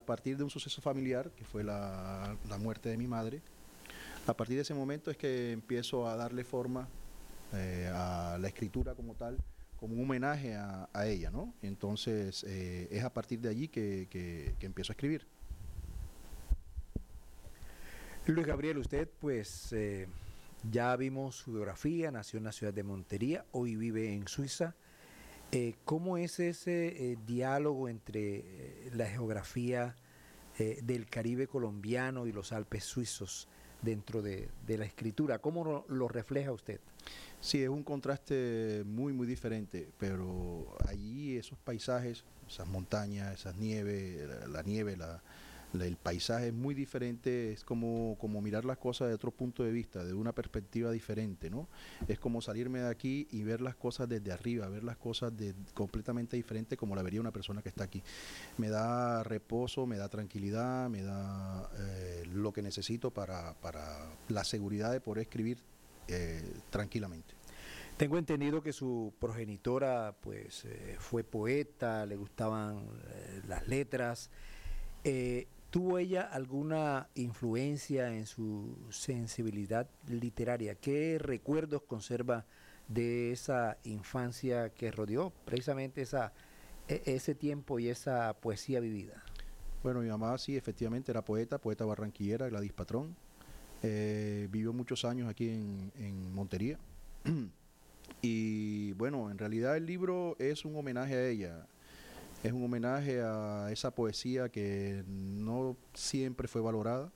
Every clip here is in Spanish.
partir de un suceso familiar, que fue la muerte de mi madre. A partir de ese momento es que empiezo a darle forma a la escritura como tal, como un homenaje a ella, ¿no? Entonces es a partir de allí que empiezo a escribir. Luis Gabriel, usted pues ya vimos su biografía, nació en la ciudad de Montería, hoy vive en Suiza. ¿Cómo es ese diálogo entre la geografía del Caribe colombiano y los Alpes suizos dentro de la escritura? ¿Cómo lo refleja usted? Sí, es un contraste muy, muy diferente, pero allí esos paisajes, esas montañas, esas nieves, la nieve, el paisaje es muy diferente, es como mirar las cosas de otro punto de vista, de una perspectiva diferente, ¿no? Es como salirme de aquí y ver las cosas desde arriba, ver las cosas completamente diferente como la vería una persona que está aquí. Me da reposo, me da tranquilidad, me da lo que necesito para la seguridad de poder escribir tranquilamente. Tengo entendido que su progenitora pues fue poeta, le gustaban las letras. ¿Tuvo ella alguna influencia en su sensibilidad literaria? ¿Qué recuerdos conserva de esa infancia que rodeó precisamente ese tiempo y esa poesía vivida? Bueno, mi mamá sí, efectivamente era poeta, poeta barranquillera, Gladys Patrón. Vivió muchos años aquí en Montería. Y bueno, en realidad el libro es un homenaje a ella, es un homenaje a esa poesía que no siempre fue valorada.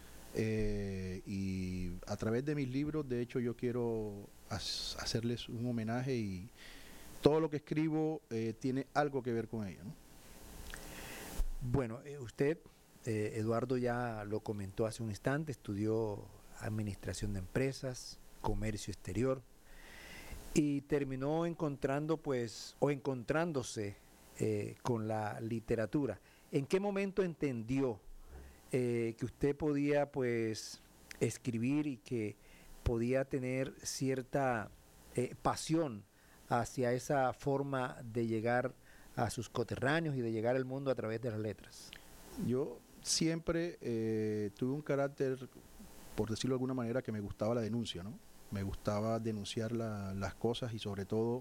Y a través de mis libros, de hecho, yo quiero hacerles un homenaje y todo lo que escribo tiene algo que ver con ella, ¿no? Bueno, usted, Eduardo, ya lo comentó hace un instante, estudió administración de empresas, comercio exterior y terminó encontrando, pues, o encontrándose con la literatura. ¿En qué momento entendió que usted podía, pues, escribir y que podía tener cierta pasión hacia esa forma de llegar a sus coterráneos y de llegar al mundo a través de las letras? Yo siempre tuve un carácter, por decirlo de alguna manera, que me gustaba la denuncia, ¿no? Me gustaba denunciar las cosas y sobre todo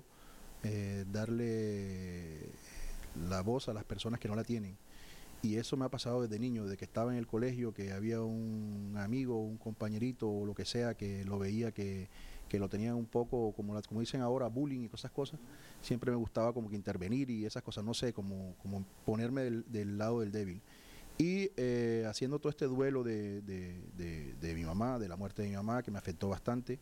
darle la voz a las personas que no la tienen. Y eso me ha pasado desde niño, desde que estaba en el colegio, que había un amigo, un compañerito o lo que sea que lo veía que lo tenían un poco, como dicen ahora, bullying y esas cosas. Siempre me gustaba como que intervenir y esas cosas, no sé, como ponerme del lado del débil. Y haciendo todo este duelo de mi mamá, de la muerte de mi mamá, que me afectó bastante,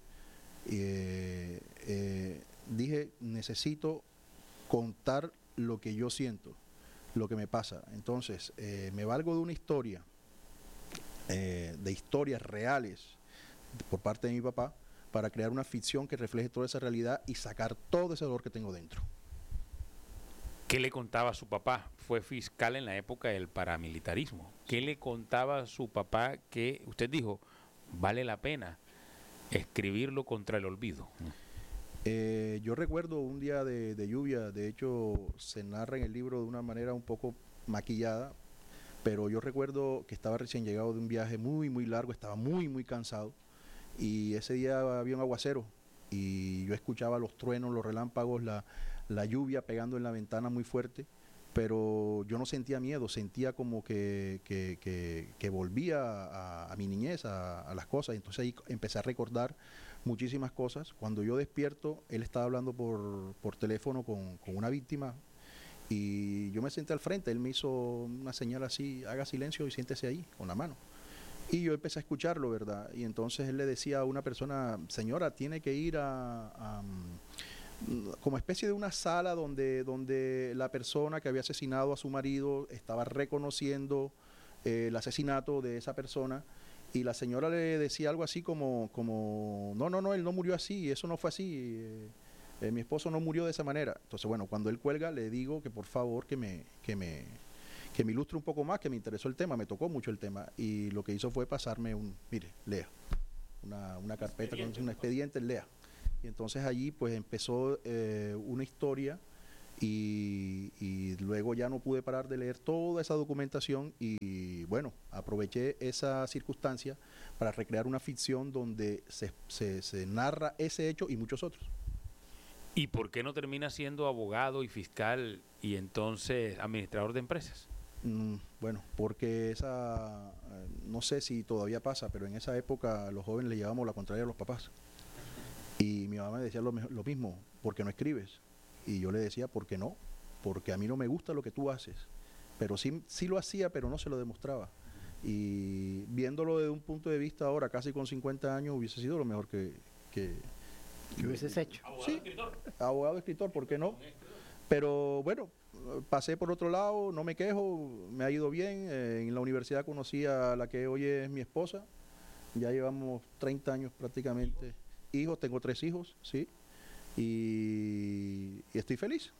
dije, necesito contar lo que yo siento, lo que me pasa. Entonces, me valgo de una historia, de historias reales por parte de mi papá, para crear una ficción que refleje toda esa realidad y sacar todo ese dolor que tengo dentro. ¿Qué le contaba a su papá? Fue fiscal en la época del paramilitarismo. ¿Qué le contaba a su papá que usted dijo, vale la pena escribirlo contra el olvido? Yo recuerdo un día de lluvia, de hecho se narra en el libro de una manera un poco maquillada, pero yo recuerdo que estaba recién llegado de un viaje muy, muy largo, estaba muy, muy cansado y ese día había un aguacero y yo escuchaba los truenos, los relámpagos, la lluvia pegando en la ventana muy fuerte, pero yo no sentía miedo, sentía como que volvía a mi niñez, a las cosas. Entonces ahí empecé a recordar muchísimas cosas. Cuando yo despierto, él estaba hablando por teléfono con una víctima y yo me senté al frente, él me hizo una señal así, haga silencio y siéntese ahí con la mano. Y yo empecé a escucharlo, ¿verdad? Y entonces él le decía a una persona, señora, tiene que ir como especie de una sala donde la persona que había asesinado a su marido estaba reconociendo el asesinato de esa persona y la señora le decía algo así como no, no, no, él no murió así, eso no fue así, mi esposo no murió de esa manera. Entonces, bueno, cuando él cuelga le digo que por favor que me ilustre un poco más, que me interesó el tema, me tocó mucho el tema y lo que hizo fue pasarme mire, lea, una carpeta con un expediente, lea. Y entonces allí pues empezó una historia y luego ya no pude parar de leer toda esa documentación y bueno, aproveché esa circunstancia para recrear una ficción donde se narra ese hecho y muchos otros. ¿Y por qué no termina siendo abogado y fiscal y entonces administrador de empresas? Bueno, porque no sé si todavía pasa, pero en esa época los jóvenes le llevábamos la contraria a los papás. Y mi mamá me decía lo mismo, ¿por qué no escribes? Y yo le decía, ¿por qué no? Porque a mí no me gusta lo que tú haces. Pero sí lo hacía, pero no se lo demostraba. Y viéndolo desde un punto de vista ahora, casi con 50 años, hubiese sido lo mejor que hubieses hecho. Sí, abogado, escritor, ¿por qué no? Pero bueno, pasé por otro lado, no me quejo, me ha ido bien. En la universidad conocí a la que hoy es mi esposa. Ya llevamos 30 años prácticamente. Hijos, tengo 3 hijos, sí. Y estoy feliz.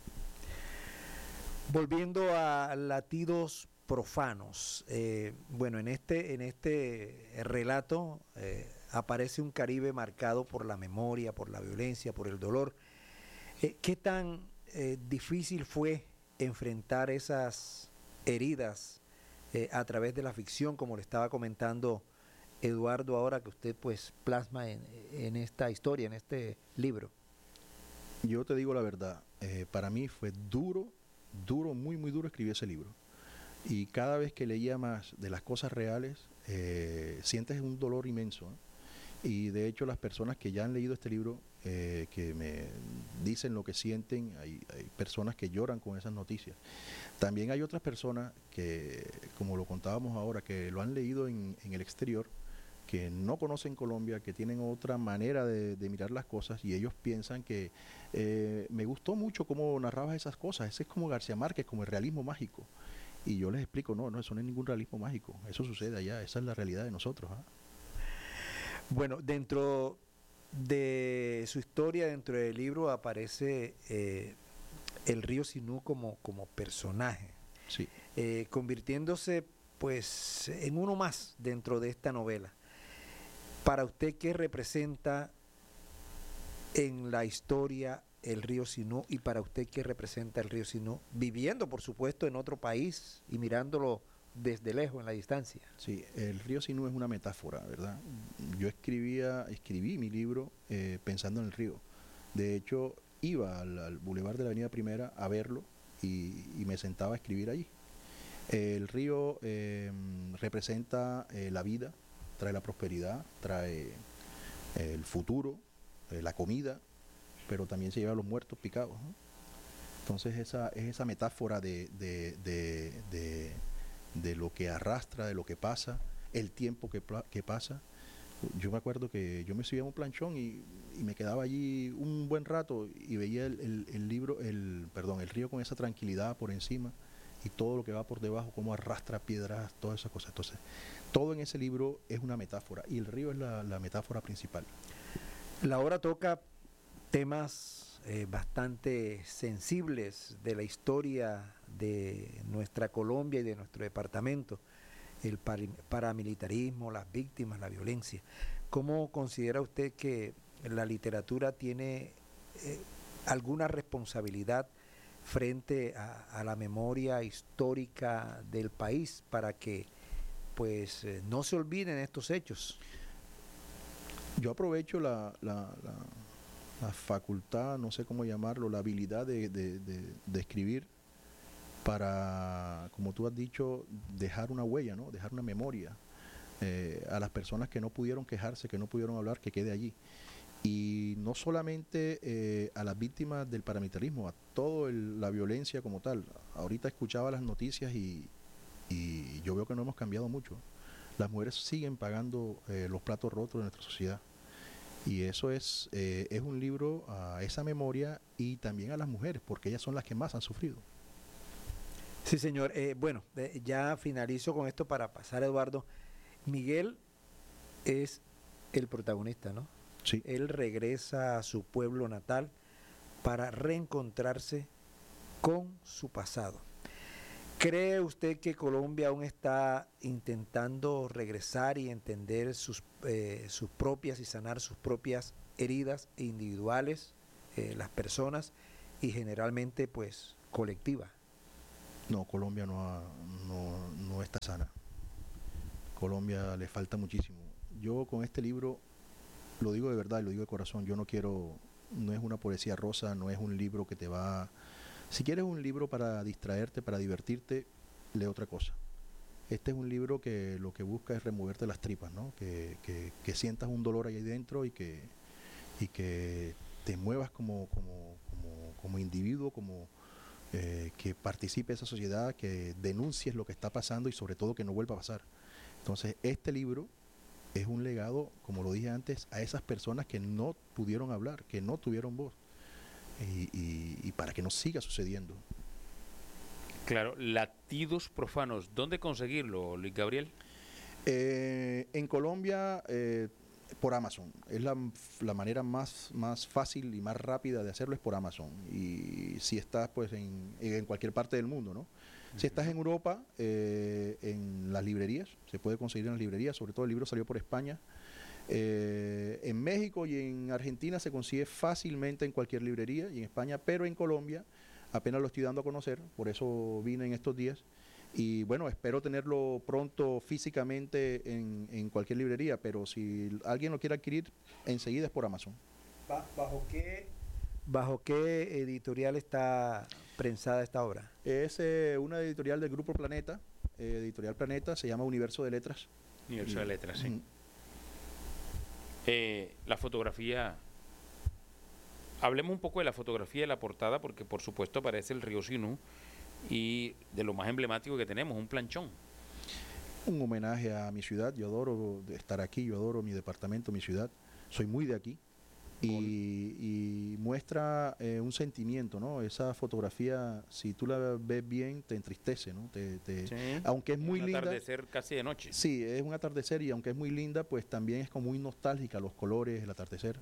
Volviendo a latidos profanos, bueno, en este relato aparece un Caribe marcado por la memoria, por la violencia, por el dolor. ¿Qué tan difícil fue enfrentar esas heridas a través de la ficción, como le estaba comentando Eduardo ahora que usted pues plasma en esta historia, en este libro? Yo te digo la verdad, para mí fue duro, muy, muy duro escribir ese libro. Y cada vez que leía más de las cosas reales, sientes un dolor inmenso, ¿eh? Y de hecho las personas que ya han leído este libro, que me dicen lo que sienten, hay personas que lloran con esas noticias. También hay otras personas que, como lo contábamos ahora, que lo han leído en el exterior, que no conocen Colombia, que tienen otra manera de mirar las cosas y ellos piensan que me gustó mucho cómo narrabas esas cosas, ese es como García Márquez, como el realismo mágico. Y yo les explico, no, eso no es ningún realismo mágico, eso sucede allá, esa es la realidad de nosotros. ¿Ah? Bueno, dentro de su historia, dentro del libro, aparece el río Sinú como personaje, Sí. convirtiéndose pues en uno más dentro de esta novela. Para usted, ¿qué representa en la historia el río Sinú? Y para usted, ¿qué representa el río Sinú? Viviendo, por supuesto, en otro país y mirándolo desde lejos, en la distancia. Sí, el río Sinú es una metáfora, ¿verdad? Yo escribí mi libro pensando en el río. De hecho, iba al bulevar de la Avenida Primera a verlo y me sentaba a escribir allí. El río representa la vida, trae la prosperidad, trae el futuro, la comida, pero también se lleva a los muertos picados, ¿no? Entonces esa metáfora de lo que arrastra, de lo que pasa, el tiempo que pasa. Yo me acuerdo que yo me subía a un planchón y me quedaba allí un buen rato y veía el río con esa tranquilidad por encima y todo lo que va por debajo, cómo arrastra piedras, todas esas cosas. Entonces, todo en ese libro es una metáfora y el río es la metáfora principal. La obra toca temas bastante sensibles de la historia de nuestra Colombia y de nuestro departamento, el paramilitarismo, las víctimas, la violencia. ¿Cómo considera usted que la literatura tiene alguna responsabilidad frente a la memoria histórica del país para que pues no se olviden estos hechos? Yo aprovecho la facultad, no sé cómo llamarlo, la habilidad de escribir para, como tú has dicho, dejar una huella, ¿no? Dejar una memoria a las personas que no pudieron quejarse, que no pudieron hablar, que quede allí. Y no solamente a las víctimas del paramilitarismo, a toda la violencia como tal. Ahorita escuchaba las noticias y yo veo que no hemos cambiado mucho. Las mujeres siguen pagando los platos rotos de nuestra sociedad. Y eso es un libro a esa memoria y también a las mujeres, porque ellas son las que más han sufrido. Sí, señor. Bueno, ya finalizo con esto para pasar a Eduardo. Miguel es el protagonista, ¿no? Sí. Él regresa a su pueblo natal para reencontrarse con su pasado. ¿Cree usted que Colombia aún está intentando regresar y entender sus propias y sanar sus propias heridas individuales, las personas, y generalmente pues colectiva. No, Colombia no está sana. Colombia le falta muchísimo. Yo con este libro, lo digo de verdad y lo digo de corazón, yo no quiero, no es una poesía rosa, no es un libro que te va... Si quieres un libro para distraerte, para divertirte, lee otra cosa. Este es un libro que lo que busca es removerte las tripas, ¿no? Que sientas un dolor ahí dentro y que te muevas como individuo, que participe de esa sociedad, que denuncies lo que está pasando y sobre todo que no vuelva a pasar. Entonces, este libro es un legado, como lo dije antes, a esas personas que no pudieron hablar, que no tuvieron voz, y para que no siga sucediendo. Claro, Latidos Profanos, ¿dónde conseguirlo, Luis Gabriel? En Colombia, por Amazon. Es la manera más fácil y más rápida de hacerlo, es por Amazon. Y si estás pues en cualquier parte del mundo, ¿no? Si estás en Europa, en las librerías, se puede conseguir en las librerías, sobre todo el libro salió por España. En México y en Argentina se consigue fácilmente en cualquier librería, y en España, pero en Colombia apenas lo estoy dando a conocer, por eso vine en estos días. Y bueno, espero tenerlo pronto físicamente en cualquier librería, pero si alguien lo quiere adquirir, enseguida es por Amazon. ¿Bajo qué editorial está prensada esta obra? Es una editorial del Grupo Planeta, Editorial Planeta, se llama Universo de Letras. Universo de Letras, sí. La fotografía, hablemos un poco de la fotografía de la portada, porque por supuesto aparece el río Sinú y de lo más emblemático que tenemos, un planchón. Un homenaje a mi ciudad, yo adoro estar aquí, yo adoro mi departamento, mi ciudad, soy muy de aquí. Y muestra un sentimiento, ¿no? Esa fotografía, si tú la ves bien, te entristece, ¿no? Sí, aunque es muy linda. Un atardecer casi de noche. Sí, es un atardecer, y aunque es muy linda, pues también es como muy nostálgica, los colores, el atardecer.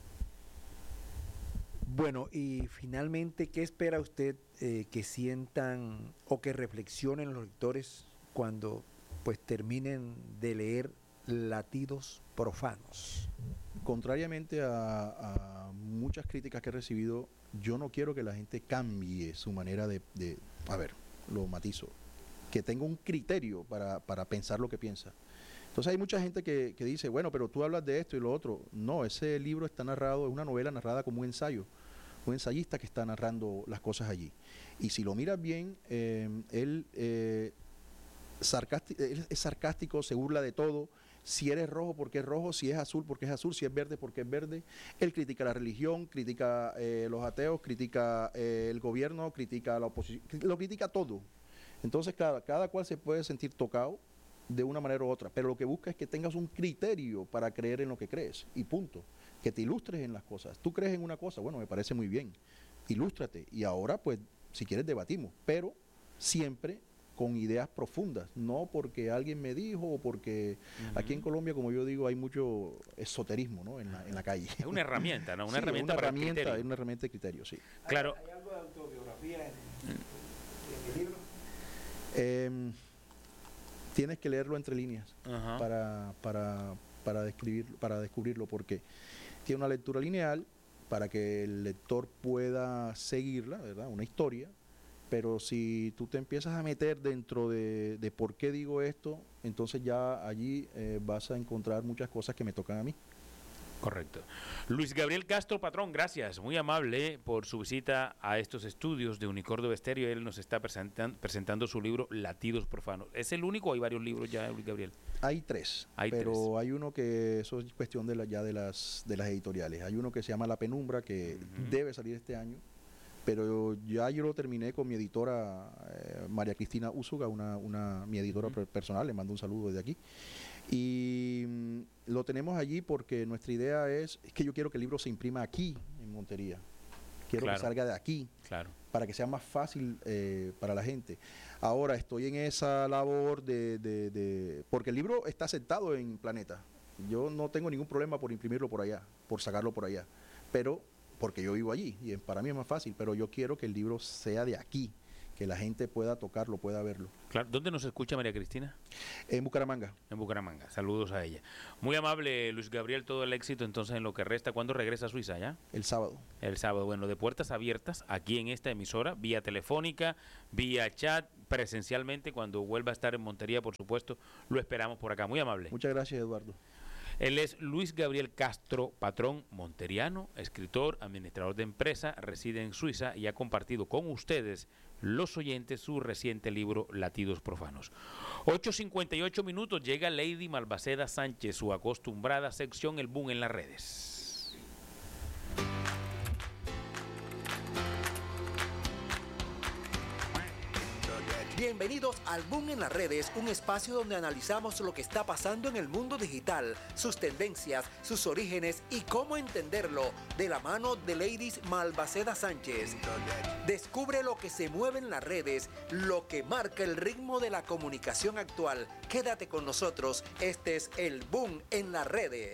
Bueno, y finalmente, ¿qué espera usted que sientan o que reflexionen los lectores cuando pues terminen de leer Latidos Profanos? Contrariamente a muchas críticas que he recibido, yo no quiero que la gente cambie su manera a ver, lo matizo, que tenga un criterio para pensar lo que piensa. Entonces hay mucha gente que dice, bueno, pero tú hablas de esto y lo otro. No, ese libro está narrado, es una novela narrada como un ensayo, un ensayista que está narrando las cosas allí. Y si lo miras bien, él es sarcástico, se burla de todo. Si eres rojo, porque es rojo; si es azul, porque es azul; si es verde, porque es verde. Él critica la religión, critica los ateos, critica el gobierno, critica la oposición, lo critica todo. Entonces cada cual se puede sentir tocado de una manera u otra, pero lo que busca es que tengas un criterio para creer en lo que crees, y punto. Que te ilustres en las cosas. Tú crees en una cosa, bueno, me parece muy bien, ilústrate, y ahora pues si quieres debatimos, pero siempre con ideas profundas, no porque alguien me dijo o porque aquí en Colombia, como yo digo, hay mucho esoterismo, ¿no? en la calle. Es una herramienta, ¿no? Una Sí, herramienta para el criterio. es una herramienta de criterio, sí. Claro. ¿Hay algo de autobiografía en el libro? Tienes que leerlo entre líneas Ajá. para descubrirlo, porque tiene una lectura lineal para que el lector pueda seguirla, ¿verdad? Una historia. Pero si tú te empiezas a meter dentro de por qué digo esto, entonces ya allí vas a encontrar muchas cosas que me tocan a mí. Correcto. Luis Gabriel Castro, patrón, gracias, muy amable por su visita a estos estudios de Unicordo Estéreo. Él nos está presentando su libro Latidos Profanos. ¿Es el único o hay varios libros ya, Luis Gabriel? Hay tres, pero hay uno que eso es cuestión de las editoriales. Hay uno que se llama La Penumbra, que debe salir este año, pero ya yo lo terminé con mi editora María Cristina Úsuga, mi editora personal, le mando un saludo desde aquí. Y lo tenemos allí porque nuestra idea es que yo quiero que el libro se imprima aquí, en Montería. Quiero que salga de aquí, para que sea más fácil para la gente. Ahora estoy en esa labor porque el libro está aceptado en Planeta. Yo no tengo ningún problema por imprimirlo por allá, por sacarlo por allá, pero porque yo vivo allí y para mí es más fácil, pero yo quiero que el libro sea de aquí, que la gente pueda tocarlo, pueda verlo. Claro. ¿Dónde nos escucha María Cristina? En Bucaramanga. En Bucaramanga. Saludos a ella. Muy amable, Luis Gabriel, todo el éxito entonces en lo que resta. ¿Cuándo regresa a Suiza ya? El sábado. El sábado. Bueno, de puertas abiertas aquí en esta emisora, vía telefónica, vía chat, presencialmente, cuando vuelva a estar en Montería, por supuesto, lo esperamos por acá. Muy amable. Muchas gracias, Eduardo. Él es Luis Gabriel Castro Patrón, monteriano, escritor, administrador de empresa, reside en Suiza y ha compartido con ustedes, los oyentes, su reciente libro Latidos Profanos. 8:58 minutos, llega Lady Malvaseda Sánchez, su acostumbrada sección El Boom en las redes. Bienvenidos al Boom en las redes, un espacio donde analizamos lo que está pasando en el mundo digital, sus tendencias, sus orígenes y cómo entenderlo, de la mano de Lady Malvaseda Sánchez. Descubre lo que se mueve en las redes, lo que marca el ritmo de la comunicación actual. Quédate con nosotros, este es el Boom en las redes.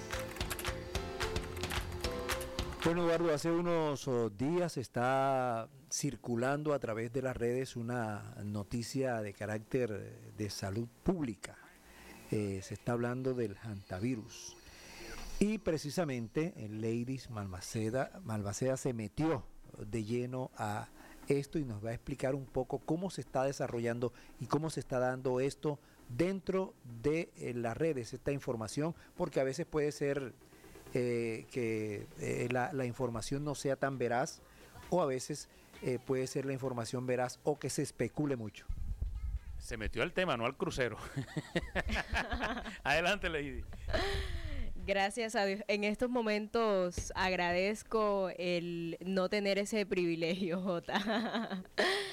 Bueno, Eduardo, hace unos días está circulando a través de las redes una noticia de carácter de salud pública. Se está hablando del hantavirus. Y precisamente Lady Malvaseda se metió de lleno a esto y nos va a explicar un poco cómo se está desarrollando y cómo se está dando esto dentro de las redes, esta información, porque a veces puede ser que la información no sea tan veraz, o a veces puede ser la información veraz o que se especule mucho. Se metió al tema, no al crucero. Adelante, Lady. Gracias a Dios. En estos momentos agradezco el no tener ese privilegio, Jota.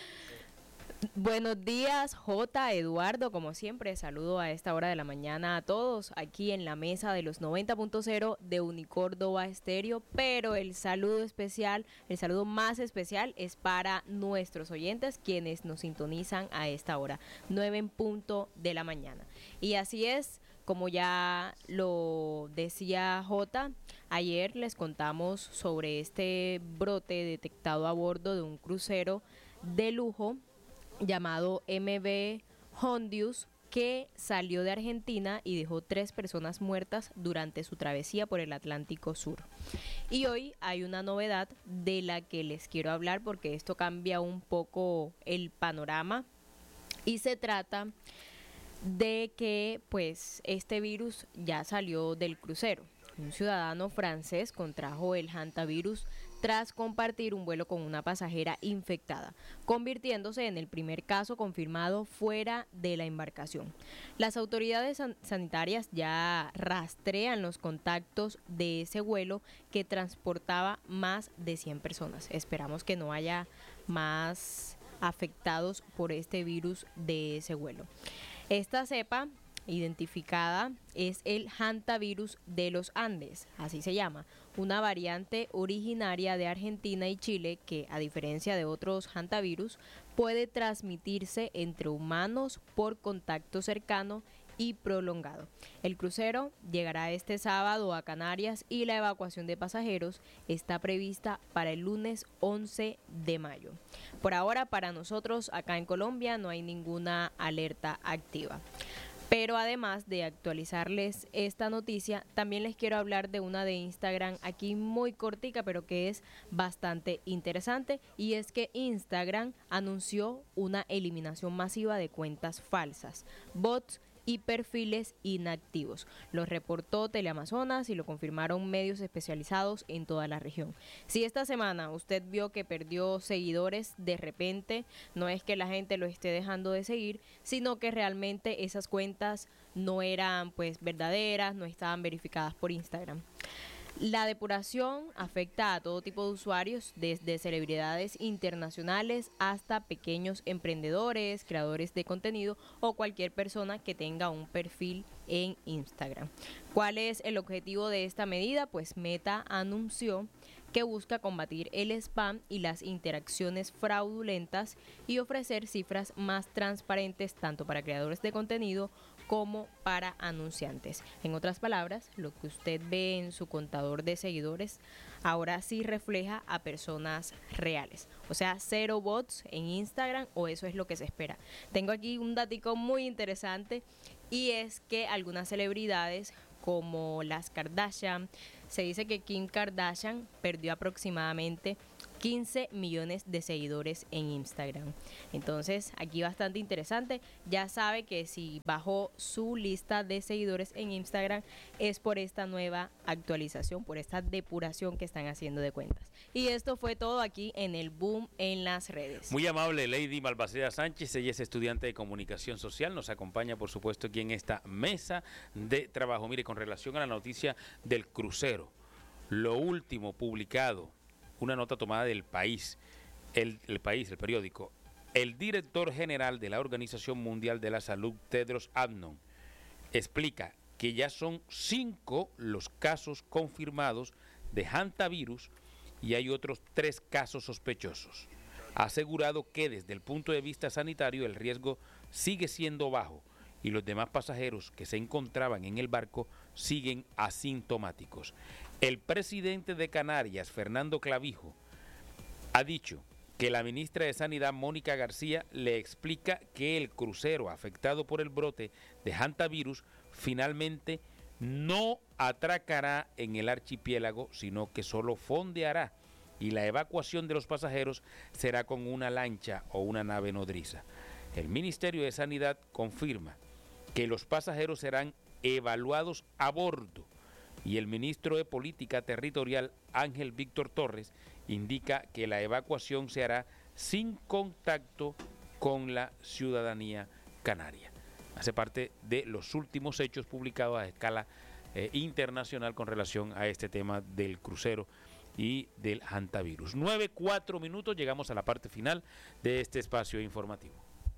Buenos días, Jota, Eduardo, como siempre, saludo a esta hora de la mañana a todos aquí en la mesa de los 90.0 de Unicórdoba Estéreo, pero el saludo especial, el saludo más especial es para nuestros oyentes, quienes nos sintonizan a esta hora, 9 en punto de la mañana. Y así es, como ya lo decía Jota, ayer les contamos sobre este brote detectado a bordo de un crucero de lujo llamado MV Hondius, que salió de Argentina y dejó 3 personas muertas durante su travesía por el Atlántico Sur. Y hoy hay una novedad de la que les quiero hablar, porque esto cambia un poco el panorama, y se trata de que pues este virus ya salió del crucero. Un ciudadano francés contrajo el hantavirus tras compartir un vuelo con una pasajera infectada, convirtiéndose en el primer caso confirmado fuera de la embarcación. Las autoridades sanitarias ya rastrean los contactos de ese vuelo que transportaba más de 100 personas. Esperamos que no haya más afectados por este virus de ese vuelo. Esta cepa identificada es el hantavirus de los Andes, así se llama, una variante originaria de Argentina y Chile que, a diferencia de otros hantavirus, puede transmitirse entre humanos por contacto cercano y prolongado. El crucero llegará este sábado a Canarias y la evacuación de pasajeros está prevista para el lunes 11 de mayo. Por ahora, para nosotros acá en Colombia no hay ninguna alerta activa. Pero además de actualizarles esta noticia, también les quiero hablar de una de Instagram aquí muy cortica, pero que es bastante interesante, y es que Instagram anunció una eliminación masiva de cuentas falsas, bots y perfiles inactivos. Lo reportó Teleamazonas y lo confirmaron medios especializados en toda la región. Si esta semana usted vio que perdió seguidores de repente, no es que la gente lo esté dejando de seguir, sino que realmente esas cuentas no eran pues verdaderas, no estaban verificadas por Instagram. La depuración afecta a todo tipo de usuarios, desde celebridades internacionales hasta pequeños emprendedores, creadores de contenido o cualquier persona que tenga un perfil en Instagram. ¿Cuál es el objetivo de esta medida? Pues Meta anunció que busca combatir el spam y las interacciones fraudulentas y ofrecer cifras más transparentes tanto para creadores de contenido como para anunciantes. En otras palabras, lo que usted ve en su contador de seguidores ahora sí refleja a personas reales. O sea, 0 bots en Instagram, o eso es lo que se espera. Tengo aquí un datico muy interesante, y es que algunas celebridades como las Kardashian, se dice que Kim Kardashian perdió aproximadamente 15 millones de seguidores en Instagram. Entonces, aquí bastante interesante. Ya sabe que si bajó su lista de seguidores en Instagram es por esta nueva actualización, por esta depuración que están haciendo de cuentas. Y esto fue todo aquí en el Boom en las redes. Muy amable Lady Malvaseda Sánchez, ella es estudiante de comunicación social, nos acompaña por supuesto aquí en esta mesa de trabajo. Mire, con relación a la noticia del crucero, lo último publicado, una nota tomada del País, el periódico, el director general de la Organización Mundial de la Salud, Tedros Adhanom, explica que ya son 5 los casos confirmados de hantavirus y hay otros 3 casos sospechosos. Ha asegurado que desde el punto de vista sanitario el riesgo sigue siendo bajo y los demás pasajeros que se encontraban en el barco siguen asintomáticos. El presidente de Canarias, Fernando Clavijo, ha dicho que la ministra de Sanidad, Mónica García, le explica que el crucero afectado por el brote de hantavirus finalmente no atracará en el archipiélago, sino que solo fondeará y la evacuación de los pasajeros será con una lancha o una nave nodriza. El Ministerio de Sanidad confirma que los pasajeros serán evaluados a bordo y el ministro de Política Territorial, Ángel Víctor Torres, indica que la evacuación se hará sin contacto con la ciudadanía canaria. Hace parte de los últimos hechos publicados a escala internacional con relación a este tema del crucero y del hantavirus. 9:04 minutos, llegamos a la parte final de este espacio informativo.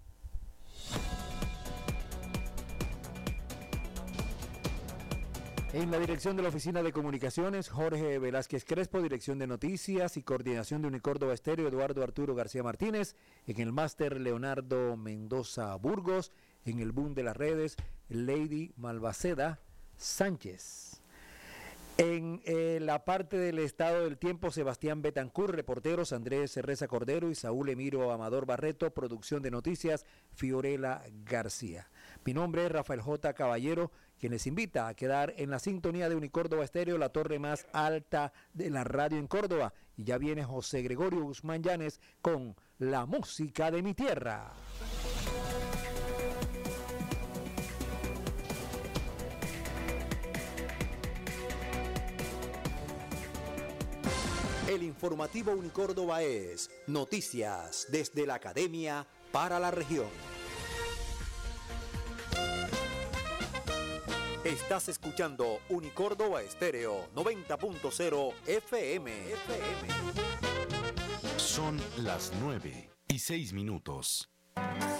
En la dirección de la Oficina de Comunicaciones, Jorge Velázquez Crespo, dirección de Noticias y coordinación de Unicórdoba Estéreo, Eduardo Arturo García Martínez, en el máster Leonardo Mendoza Burgos, en el boom de las redes, Lady Malvaseda Sánchez. En la parte del estado del tiempo, Sebastián Betancur, reporteros Andrés Cerreza Cordero y Saúl Emiro Amador Barreto, producción de noticias Fiorella García. Mi nombre es Rafael J. Caballero, quien les invita a quedar en la sintonía de Unicórdoba Estéreo, la torre más alta de la radio en Córdoba. Y ya viene José Gregorio Guzmán Llanes con la música de mi tierra. El informativo Unicórdoba es noticias desde la academia para la región. Estás escuchando Unicórdoba Estéreo 90.0 FM. Son las 9:06.